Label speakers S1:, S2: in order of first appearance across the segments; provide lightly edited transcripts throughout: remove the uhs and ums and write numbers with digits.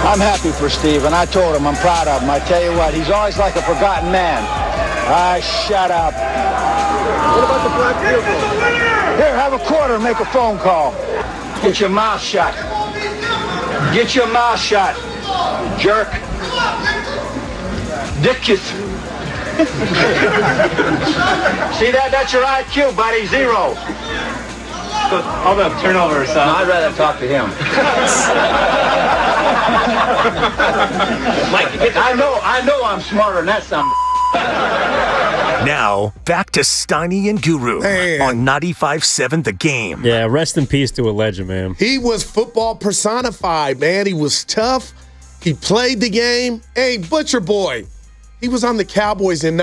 S1: I'm happy for Steve, and I told him I'm proud of him. I tell you what, he's always like a forgotten man. Shut up.
S2: What about the black field goal?
S1: Here, have a quarter and make a phone call. Get your mouth shut. Get your mouth shut, jerk. Dickus. See that? That's your IQ, buddy. 0.
S3: All the turnovers.
S1: No, I'd rather talk to him. I know I'm smarter than that son.
S4: Now, back to Steiny and Guru on 95.7 The Game.
S5: Yeah, rest in peace to a legend, man.
S6: He was football personified, man. He was tough. He played the game. Hey, Butcher Boy, he was on the Cowboys in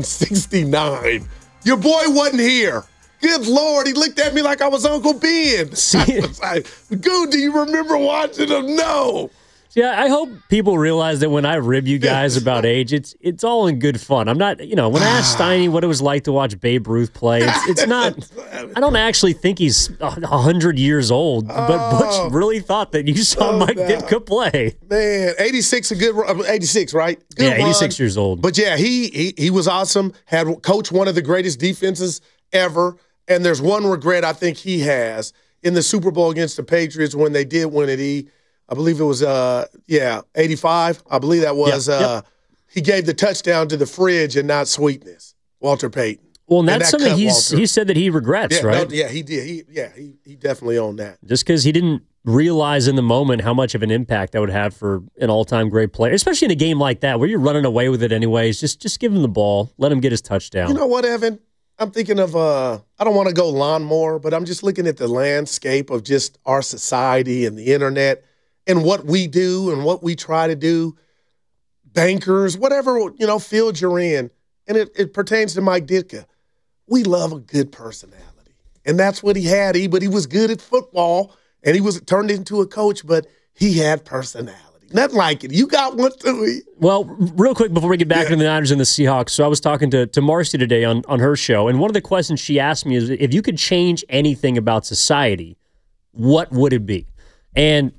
S6: 1969. Your boy wasn't here. Good Lord, he looked at me like I was Uncle Ben. I was like, Goo, do you remember watching him? No.
S5: Yeah, I hope people realize that when I rib you guys about age, it's all in good fun. I'm not, when I asked Steiny what it was like to watch Babe Ruth play, it's not, I don't actually think he's 100 years old, but Butch really thought that you saw Mike Ditka play.
S6: Man, 86, 86, right? Good
S5: 86 years old.
S6: But yeah, he was awesome, had coached one of the greatest defenses ever, and there's one regret I think he has in the Super Bowl against the Patriots when they did win it. I believe it was, 85. I believe that was. He gave the touchdown to the fridge and not sweetness, Walter Payton.
S5: Well, and that's something he said that he regrets, right?
S6: No, he did. He definitely owned that.
S5: Just because he didn't realize in the moment how much of an impact that would have for an all-time great player, especially in a game like that where you're running away with it anyways. Just give him the ball. Let him get his touchdown.
S6: You know what, Evan? I'm thinking of, I don't want to go lawnmower, but I'm just looking at the landscape of just our society and the internet and what we do and what we try to do, bankers, whatever, field you're in. And it pertains to Mike Ditka. We love a good personality. And that's what he had. But he was good at football, and he was turned into a coach, but he had personality. Nothing like it. You got one too.
S5: Well, real quick before we get back into the Niners and the Seahawks, so I was talking to Marcy today on her show, and one of the questions she asked me is, if you could change anything about society, what would it be? And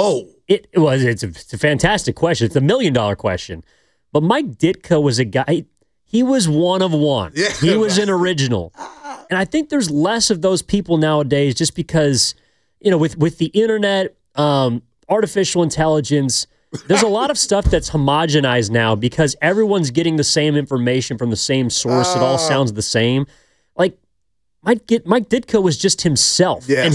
S5: it's a fantastic question. It's $1 million question. But Mike Ditka was a guy, he was one of one. Yeah. He was an original. And I think there's less of those people nowadays just because, with the internet, artificial intelligence, there's a lot of stuff that's homogenized now because everyone's getting the same information from the same source. It all sounds the same. Like, Mike Ditka was just himself, and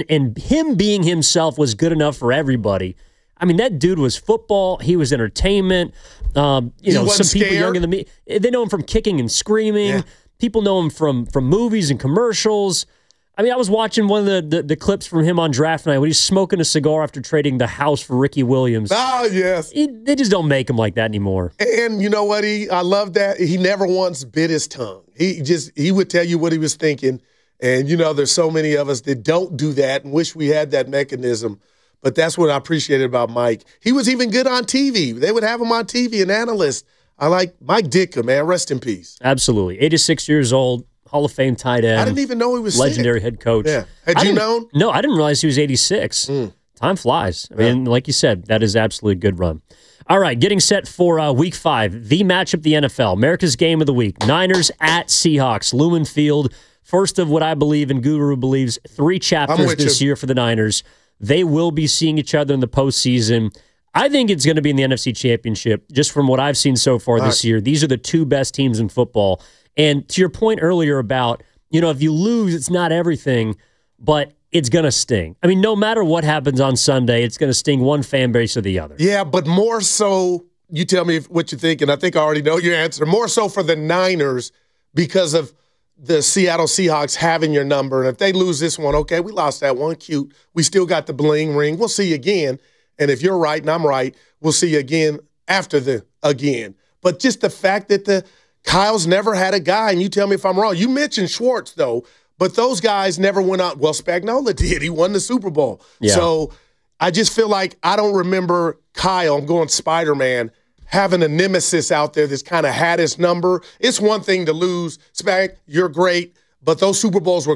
S5: him being himself was good enough for everybody. I mean, that dude was football. He was entertainment. Some people younger than me, they know him from Kicking and Screaming. Yeah. People know him from movies and commercials. I mean, I was watching one of the clips from him on draft night when he's smoking a cigar after trading the house for Ricky Williams.
S6: Oh, yes.
S5: They just don't make him like that anymore.
S6: And you know what? I love that. He never once bit his tongue. He would tell you what he was thinking. And, there's so many of us that don't do that and wish we had that mechanism. But that's what I appreciated about Mike. He was even good on TV. They would have him on TV, an analyst. I like Mike Ditka, man. Rest in peace.
S5: Absolutely. 86 years old. Hall of Fame tight end.
S6: I didn't even know he was
S5: legendary
S6: sick.
S5: Head coach.
S6: Yeah. Had you known?
S5: No, I didn't realize he was 86. Time flies. I mean, like you said, that is absolutely a good run. All right, getting set for Week 5, the matchup of the NFL, America's Game of the Week, Niners at Seahawks, Lumen Field, first of what I believe and Guru believes 3 chapters this year for the Niners. They will be seeing each other in the postseason. I think it's going to be in the NFC Championship, just from what I've seen so far this year. These are the 2 best teams in football. And to your point earlier about, if you lose, it's not everything, but it's going to sting. I mean, no matter what happens on Sunday, it's going to sting one fan base or the other.
S6: Yeah, but more so, you tell me what you think, and I think I already know your answer, more so for the Niners because of the Seattle Seahawks having your number. And if they lose this one, okay, we lost that one, cute. We still got the bling ring. We'll see you again. And if you're right and I'm right, we'll see you again after the again. But just the fact that Kyle's never had a guy, and you tell me if I'm wrong. You mentioned Schwartz, though, but those guys never went out. Well, Spagnuolo did. He won the Super Bowl. Yeah. So I just feel like I don't remember Kyle, I'm going Spider-Man, having a nemesis out there that's kind of had his number. It's one thing to lose. Spag, you're great, but those Super Bowls were